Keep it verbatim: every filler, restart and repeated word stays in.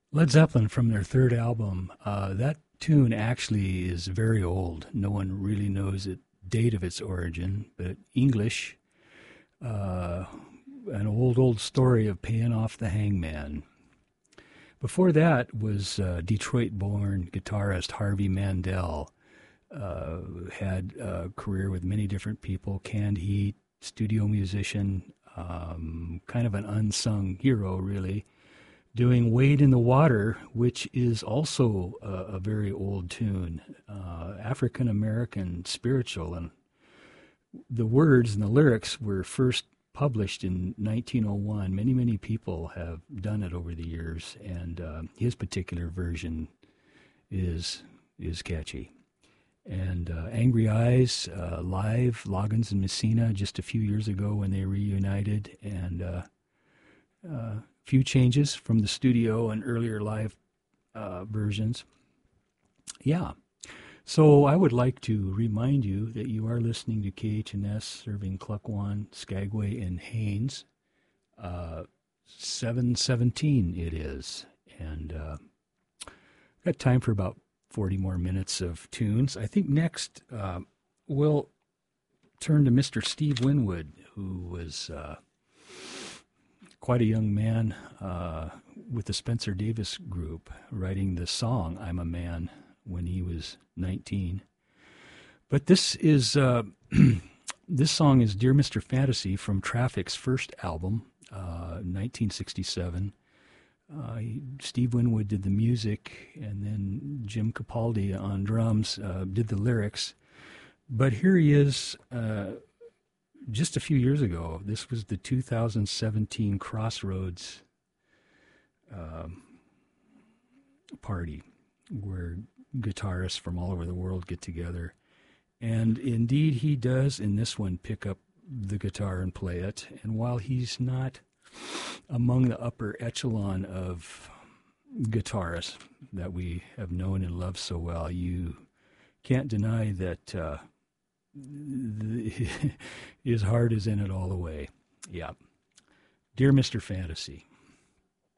Led Zeppelin from their third album. Uh, that tune actually is very old. No one really knows the date of its origin, but English, uh, an old, old story of paying off the hangman. Before that was uh, Detroit-born guitarist Harvey Mandel. Uh, had a career with many different people, canned heat, studio musician, um, kind of an unsung hero, really, doing Wade in the Water, which is also a, a very old tune, uh, African American spiritual. And the words and the lyrics were first published in nineteen oh one. Many, many people have done it over the years, and uh, his particular version is is catchy. And uh, Angry Eyes, uh, live, Loggins and Messina, just a few years ago when they reunited, and uh, uh, few changes from the studio and earlier live uh, versions. Yeah. So I would like to remind you that you are listening to K H N S serving Cluckwan, Skagway, and Haines. Uh, seven seventeen it is. And uh, got time for about forty more minutes of tunes. I think next uh, we'll turn to Mister Steve Winwood, who was uh, quite a young man uh, with the Spencer Davis Group, writing the song "I'm a Man" when he was nineteen. But this is uh, this song is "Dear Mister Fantasy" from Traffic's first album, uh, nineteen sixty-seven. Uh, he, Steve Winwood did the music, and then Jim Capaldi on drums uh, did the lyrics. But here he is uh, just a few years ago. This was the two thousand seventeen Crossroads um, party where guitarists from all over the world get together. And indeed he does in this one pick up the guitar and play it. And while he's not among the upper echelon of guitarists that we have known and loved so well, you can't deny that uh, his heart is in it all the way. Yeah. Dear Mister Fantasy.